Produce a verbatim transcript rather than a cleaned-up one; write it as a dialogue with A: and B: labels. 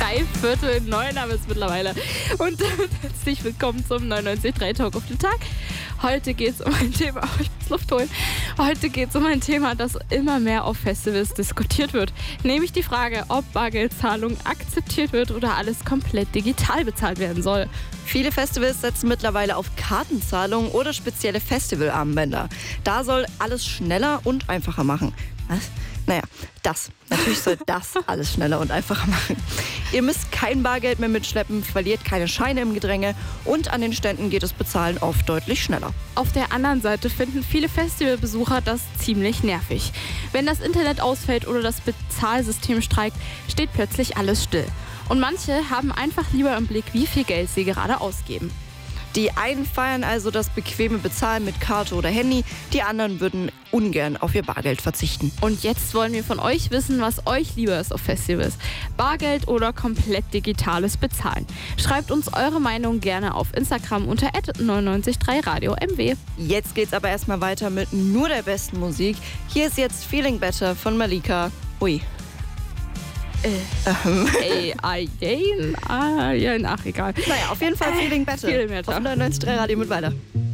A: drei Viertel neun haben wir es mittlerweile. Und damit herzlich willkommen zum neunundneunzig Komma drei Talk auf den Tag. Heute geht es um ein Thema, oh, ich muss Luft holen. Heute geht es um ein Thema, das immer mehr auf Festivals diskutiert wird. Nämlich die Frage, ob Bargeldzahlung akzeptiert wird oder alles komplett digital bezahlt werden soll.
B: Viele Festivals setzen mittlerweile auf Kartenzahlung oder spezielle Festivalarmbänder. Da soll alles schneller und einfacher machen. Was? Naja, das. Natürlich soll das alles schneller und einfacher machen. Ihr müsst kein Bargeld mehr mitschleppen, verliert keine Scheine im Gedränge und an den Ständen geht das Bezahlen oft deutlich schneller.
A: Auf der anderen Seite finden viele Festivalbesucher das ziemlich nervig. Wenn das Internet ausfällt oder das Bezahlsystem streikt, steht plötzlich alles still. Und manche haben einfach lieber im Blick, wie viel Geld sie gerade ausgeben.
B: Die einen feiern also das bequeme Bezahlen mit Karte oder Handy, die anderen würden ungern auf ihr Bargeld verzichten.
A: Und jetzt wollen wir von euch wissen, was euch lieber ist auf Festivals. Bargeld oder komplett digitales Bezahlen. Schreibt uns eure Meinung gerne auf Instagram unter at neunundneunzig Komma drei Radio M W.
B: Jetzt geht's aber erstmal weiter mit nur der besten Musik. Hier ist jetzt Feeling Better von Malika. Ui.
A: Äh, Ayen, Ayen, ach egal.
B: Naja, auf jeden Fall Feeling Better.
A: Feeling Better.
B: Auf neunundneunzig Komma drei Radio mit weiter.